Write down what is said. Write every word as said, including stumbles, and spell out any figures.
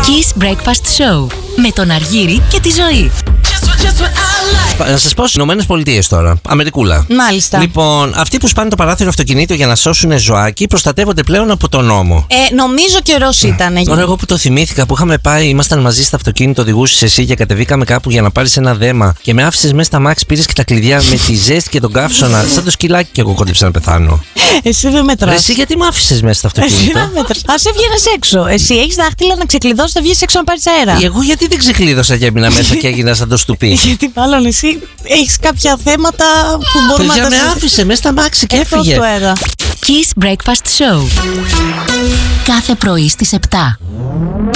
Kiss Breakfast Show με τον Αργύρη και τη Ζωή. Να σας πω στις Ηνωμένες Πολιτείες τώρα. Αμερικούλα. Μάλιστα. Λοιπόν, αυτοί που σπάνε το παράθυρο αυτοκινήτου για να σώσουν ζωάκι προστατεύονται πλέον από τον νόμο. Ε, νομίζω καιρός ήταν. Τώρα, εγώ που το θυμήθηκα που είχαμε πάει, ήμασταν μαζί στο αυτοκίνητο, οδηγούσες εσύ και κατεβήκαμε κάπου για να πάρεις ένα δέμα και με άφησες μέσα στα μάξι, πήρες και τα κλειδιά με τη ζέστη και τον καύσωνα. Σαν το σκυλάκι και εγώ κόντεψα να πεθάνω. Εσύ δεν μετράς. Εσύ γιατί με άφησες μέσα στο αυτοκίνητο. Ας έβγαινες έξω. Εσύ έχεις δάχτυλα να ξεκλειδώσεις, θα βγεις έξω να πάρεις αέρα. Εγώ γιατί δεν ξεκλείδωσα και έμεινα μέσα και έγινα σαν το στουπί. Γιατί μάλλον εσύ έχεις κάποια θέματα που μπορούμε Παιδιά, να τα με άφησε μέσα στα μάξι και έφυγε. Kiss Breakfast Show. Κάθε πρωί στις επτά.